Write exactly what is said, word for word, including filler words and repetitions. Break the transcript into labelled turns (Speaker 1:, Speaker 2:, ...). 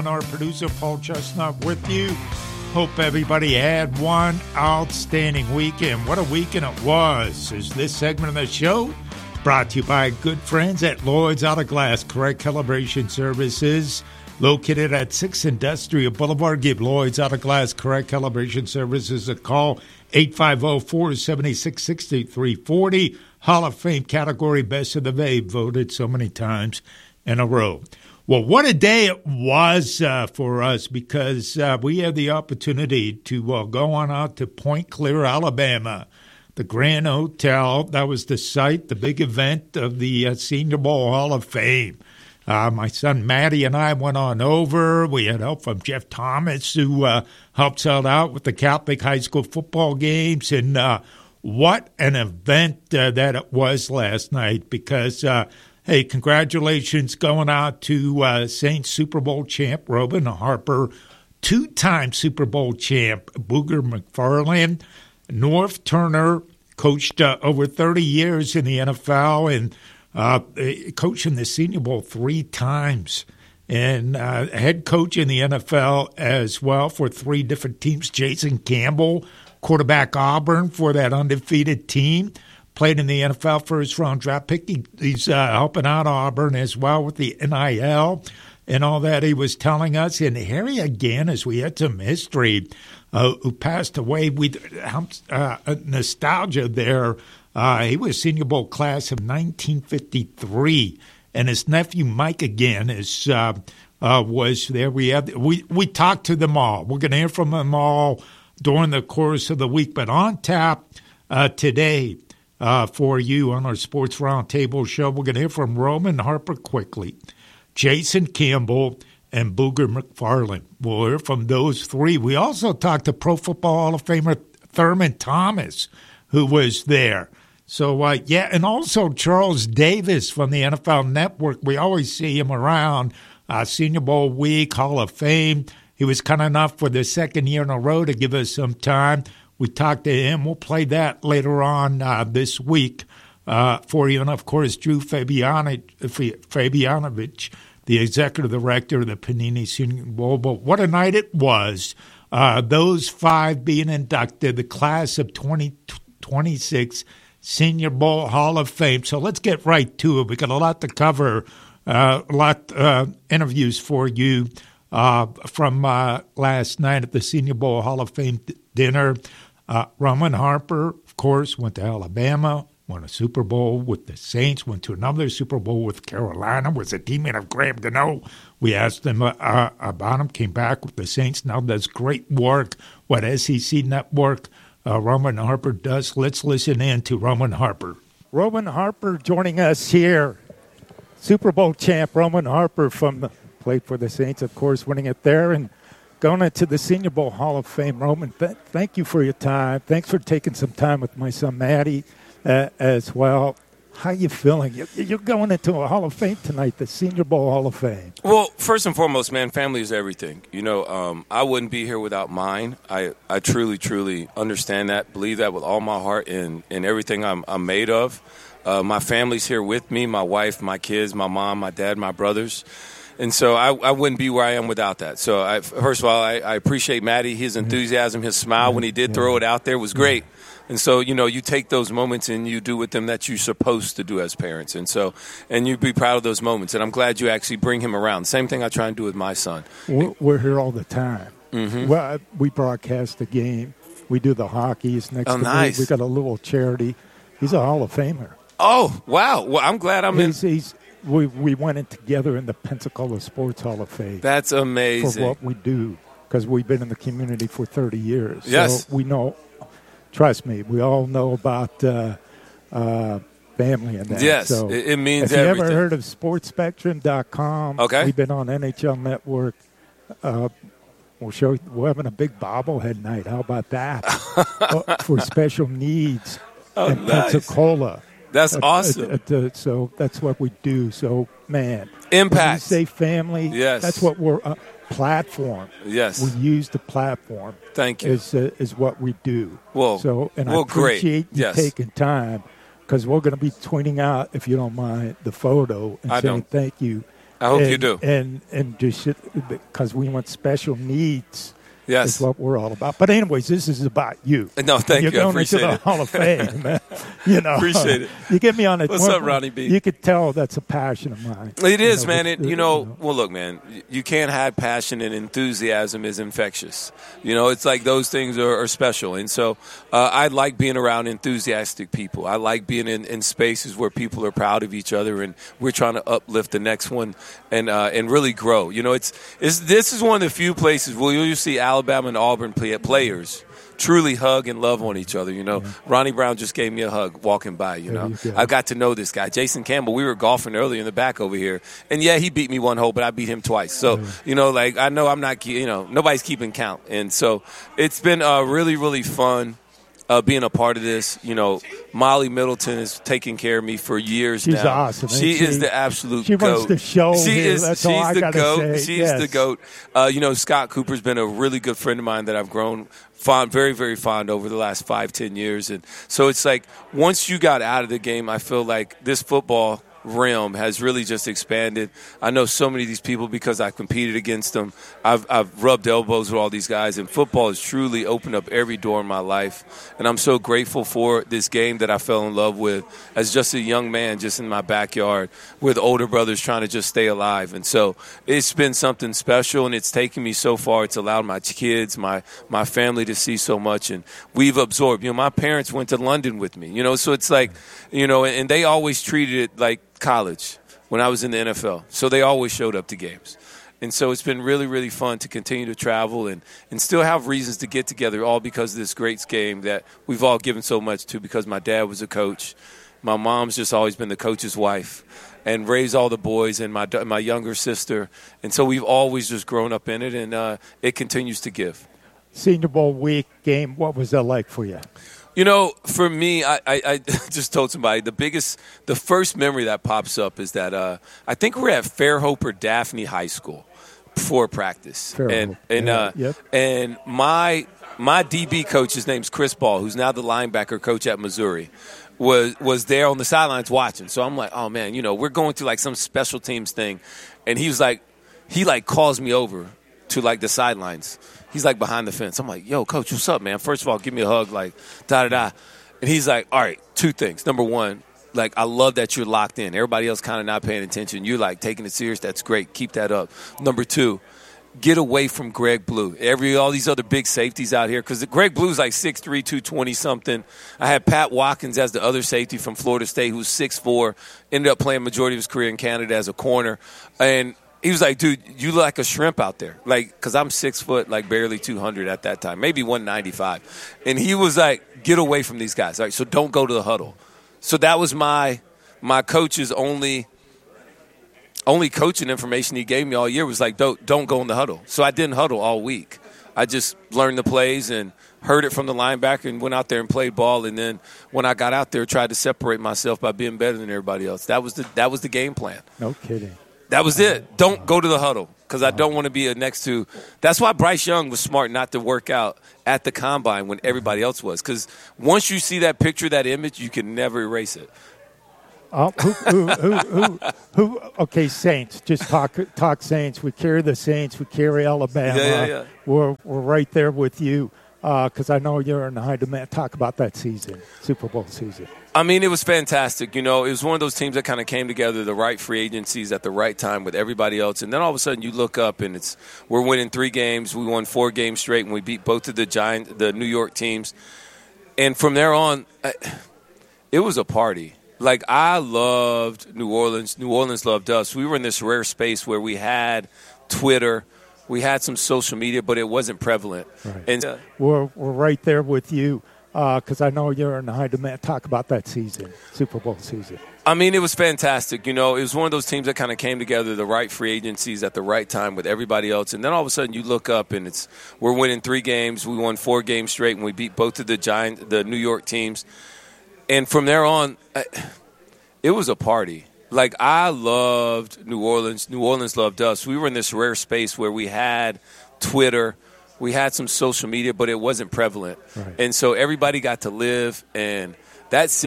Speaker 1: Our producer, Paul Chestnut, with you. Hope everybody had one outstanding weekend. What a weekend it was. Is this segment of the show brought to you by good friends at Lloyd's Auto Glass Correct Calibration Services, located at six Industrial Boulevard. Give Lloyd's Auto Glass Correct Calibration Services a call, eight five zero, four seven six, six three four zero. Hall of Fame category, Best of the Vape, voted so many times in a row. Well, what a day it was uh, for us, because uh, we had the opportunity to uh, go on out to Point Clear, Alabama, the Grand Hotel. That was the site, the big event of the uh, Senior Bowl Hall of Fame. Uh, my son Matty and I went on over. We had help from Jeff Thomas, who uh, helps out out with the Catholic high school football games. And uh, what an event uh, that it was last night, because uh, hey, congratulations going out to uh, Saints Super Bowl champ Robin Harper, two-time Super Bowl champ Booger McFarland. North Turner coached uh, over thirty years in the N F L and uh, coached in the Senior Bowl three times. And uh, head coach in the N F L as well for three different teams. Jason Campbell, quarterback Auburn for that undefeated team. Played in the N F L first-round draft pick. He, he's uh, helping out Auburn as well with the N I L and all that he was telling us. And Harry, again, as we had some history, uh, who passed away, we uh, nostalgia there. Uh, he was Senior Bowl class of nineteen fifty-three, and his nephew Mike again is uh, uh, was there. We had we we talked to them all. We're going to hear from them all during the course of the week. But on tap uh, today. Uh, for you on our Sports Roundtable show, we're going to hear from Roman Harper quickly, Jason Campbell, and Booger McFarland. We'll hear from those three. We also talked to Pro Football Hall of Famer Thurman Thomas, who was there. So, uh, yeah, and also Charles Davis from the N F L Network. We always see him around uh, Senior Bowl week, Hall of Fame. He was kind enough for the second year in a row to give us some time. We talked to him. We'll play that later on uh, this week uh, for you. And, of course, Drew Fabianovich, Fabianovich, the executive director of the Panini Senior Bowl. But what a night it was. Uh, those five being inducted, the class of twenty twenty-six Senior Bowl Hall of Fame. So let's get right to it. We got a lot to cover, uh, a lot uh, interviews for you uh, from uh, last night at the Senior Bowl Hall of Fame d- dinner. Uh, Roman Harper, of course, went to Alabama, won a Super Bowl with the Saints, went to another Super Bowl with Carolina, was a teammate of Graham Gano. We asked him uh, uh, about him, came back with the Saints, now does great work. What S E C Network uh, Roman Harper does. Let's listen in to Roman Harper. Roman Harper joining us here. Super Bowl champ Roman Harper from the, played for the Saints, of course, winning it there, and going into the Senior Bowl Hall of Fame. Roman, th- thank you for your time. Thanks for taking some time with my son Matty uh, as well. How you feeling? You're going into a Hall of Fame tonight, the Senior Bowl Hall of Fame.
Speaker 2: Well, first and foremost, man, family is everything. You know, um, I wouldn't be here without mine. I, I truly, truly understand that, believe that with all my heart and, and everything I'm, I'm made of. Uh, my family's here with me, my wife, my kids, my mom, my dad, my brothers. And so I, I wouldn't be where I am without that. So I, first of all, I, I appreciate Matty, his enthusiasm, his smile when he did throw it out there was great. And so, you know, you take those moments and you do with them that you're supposed to do as parents. And so, and you be proud of those moments. And I'm glad you actually bring him around. Same thing I try and do with my son.
Speaker 3: We're, we're here all the time.
Speaker 2: Mm-hmm.
Speaker 3: Well, we broadcast the game. We do the hockey. It's next
Speaker 2: oh,
Speaker 3: to
Speaker 2: nice.
Speaker 3: me. We got a little charity. He's a Hall of Famer.
Speaker 2: Oh, wow. Well, I'm glad I'm
Speaker 3: he's,
Speaker 2: in.
Speaker 3: He's, We we went in together in the Pensacola Sports Hall of Fame.
Speaker 2: That's amazing.
Speaker 3: For what we do, because we've been in the community for thirty years.
Speaker 2: Yes.
Speaker 3: So we know, trust me, we all know about uh, uh, family and that.
Speaker 2: Yes,
Speaker 3: so
Speaker 2: it, it means
Speaker 3: if
Speaker 2: everything.
Speaker 3: If you ever heard of sports spectrum dot com,
Speaker 2: okay.
Speaker 3: We've been on N H L Network. Uh, we'll show you, we're having a big bobblehead night. How about that? For special needs
Speaker 2: oh,
Speaker 3: in
Speaker 2: nice.
Speaker 3: Pensacola.
Speaker 2: That's
Speaker 3: uh,
Speaker 2: awesome.
Speaker 3: Uh, uh, so that's what we do. So, man.
Speaker 2: Impact.
Speaker 3: When we say family.
Speaker 2: Yes.
Speaker 3: That's what we're uh, platform.
Speaker 2: Yes.
Speaker 3: We use the platform.
Speaker 2: Thank you.
Speaker 3: Is, uh, is what we do.
Speaker 2: Well,
Speaker 3: so, and
Speaker 2: well,
Speaker 3: I appreciate
Speaker 2: great.
Speaker 3: you
Speaker 2: yes.
Speaker 3: taking time because we're going to be tweeting out, if you don't mind, the photo and
Speaker 2: I
Speaker 3: saying
Speaker 2: don't.
Speaker 3: thank you
Speaker 2: I hope
Speaker 3: and,
Speaker 2: you do.
Speaker 3: And and just because we want special needs.
Speaker 2: Yes.
Speaker 3: Is what we're all about. But anyways, this is about you.
Speaker 2: No, thank
Speaker 3: You're
Speaker 2: you. I
Speaker 3: going into
Speaker 2: appreciate
Speaker 3: the
Speaker 2: it.
Speaker 3: Hall of Fame, man. You know,
Speaker 2: Appreciate it.
Speaker 3: You get me on it.
Speaker 2: What's up, Ronnie B?
Speaker 3: You could tell that's a passion of mine.
Speaker 2: It is,
Speaker 3: you know,
Speaker 2: man.
Speaker 3: with,
Speaker 2: It, you know, well, look, man, you can't hide passion, and enthusiasm is infectious. You know, it's like those things are, are special. And so uh, I like being around enthusiastic people. I like being in, in spaces where people are proud of each other, and we're trying to uplift the next one and uh, and really grow. You know, it's, it's this is one of the few places where you'll see Alabama and Auburn play, players truly hug and love on each other. You know, yeah. Ronnie Brown just gave me a hug walking by, you
Speaker 3: there
Speaker 2: know.
Speaker 3: You
Speaker 2: I got to know this guy. Jason Campbell, we were golfing earlier in the back over here. And, yeah, he beat me one hole, but I beat him twice. So, yeah. you know, like, I know I'm not, you know, nobody's keeping count. And so it's been uh, really, really fun. Uh, being a part of this, you know, Molly Middleton has taken care of me for years
Speaker 3: She's
Speaker 2: now.
Speaker 3: She's awesome.
Speaker 2: She,
Speaker 3: she
Speaker 2: is the absolute
Speaker 3: she
Speaker 2: goat.
Speaker 3: She runs the show.
Speaker 2: She
Speaker 3: here.
Speaker 2: is.
Speaker 3: That's
Speaker 2: she's
Speaker 3: all I
Speaker 2: the
Speaker 3: gotta
Speaker 2: goat.
Speaker 3: say.
Speaker 2: She's
Speaker 3: yes.
Speaker 2: the goat. Uh, you know, Scott Cooper's been a really good friend of mine that I've grown fond, very, very fond over the last five, ten years. And so it's like once you got out of the game, I feel like this football realm has really just expanded. I know so many of these people because I competed against them. I've, I've rubbed elbows with all these guys, and football has truly opened up every door in my life. And I'm so grateful for this game that I fell in love with as just a young man, just in my backyard with older brothers trying to just stay alive. And so it's been something special, and it's taken me so far. It's allowed my kids, my my family to see so much, and we've absorbed. You know, my parents went to London with me, you know, so it's like, you know, and they always treated it like college when I was in the N F L. So they always showed up to games. And so it's been really, really fun to continue to travel and, and still have reasons to get together, all because of this great game that we've all given so much to, because my dad was a coach. My mom's just always been the coach's wife and raised all the boys, and my my younger sister. And so we've always just grown up in it, and uh, it continues to give.
Speaker 3: Senior Bowl week game, what was that like for you?
Speaker 2: You know, for me, I, I, I just told somebody the biggest, the first memory that pops up is that uh, I think we're at Fairhope or Daphne High School before practice,
Speaker 3: Fairhope.
Speaker 2: and and
Speaker 3: yeah.
Speaker 2: uh,
Speaker 3: yep.
Speaker 2: and my my D B coach, his name's Chris Ball, who's now the linebacker coach at Missouri, was was there on the sidelines watching. So I'm like, oh man, you know, we're going through like some special teams thing, and he was like, he like calls me over to like the sidelines. He's like behind the fence. I'm like, yo, coach, what's up, man? First of all, give me a hug, like, da-da-da. And he's like, all right, two things. Number one, like, I love that you're locked in. Everybody else kind of not paying attention. You're, like, taking it serious. That's great. Keep that up. Number two, get away from Greg Blue. Every all these other big safeties out here, because Greg Blue's like six three, two twenty-something. I had Pat Watkins as the other safety from Florida State, who's six four, ended up playing majority of his career in Canada as a corner. And he was like, dude, you look like a shrimp out there. Like, because I'm six foot, like barely two hundred at that time, maybe one ninety-five. And he was like, get away from these guys. All right, so don't go to the huddle. So that was my my coach's only only coaching information he gave me all year was like, don't, don't go in the huddle. So I didn't huddle all week. I just learned the plays and heard it from the linebacker and went out there and played ball. And then when I got out there, tried to separate myself by being better than everybody else. That was the that was the game plan.
Speaker 3: No kidding.
Speaker 2: That was it. Don't go to the huddle because I don't want to be a next to. That's why Bryce Young was smart not to work out at the combine when everybody else was. Because once you see that picture, that image, you can never erase it.
Speaker 3: Uh, who, who, who, who, who, okay, Saints. Just talk talk Saints. We carry the Saints. We carry Alabama.
Speaker 2: Yeah, yeah, yeah.
Speaker 3: We're, we're right there with you because uh, I know you're in high demand. Talk about that season, Super Bowl season.
Speaker 2: I mean, it was fantastic. You know, it was one of those teams that kind of came together, the right free agencies at the right time with everybody else. And then all of a sudden you look up and it's we're winning three games. We won four games straight and we beat both of the Giant, the New York teams. And from there on, it was a party. Like, I loved New Orleans. New Orleans loved us. We were in this rare space where we had Twitter. We had some social media, but it wasn't prevalent.
Speaker 3: Right.
Speaker 2: And uh,
Speaker 3: we're, we're right there with you. Because uh, I know you're in high demand. Talk about that season, Super Bowl season.
Speaker 2: I mean, it was fantastic. You know, it was one of those teams that kind of came together, the right free agencies at the right time with everybody else. And then all of a sudden you look up and it's we're winning three games. We won four games straight and we beat both of the Giant, the New York teams. And from there on, it was a party. Like, I loved New Orleans. New Orleans loved us. We were in this rare space where we had Twitter. We had some social media, but it wasn't prevalent.
Speaker 3: Right.
Speaker 2: And so everybody got to live, and that's